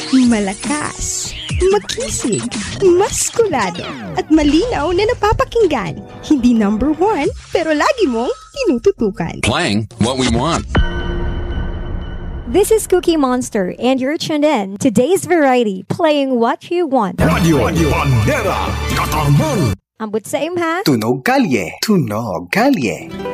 Malakas, makisig, maskulado, at malinaw na napapakinggan. Hindi number one, pero lagi mong tinututukan. Playing what we want. This is Cookie Monster, and you're tuned in to Today's Variety, playing what you want. Radio Bandera, Katarman. Ambot sa imha. Tunog Kalye.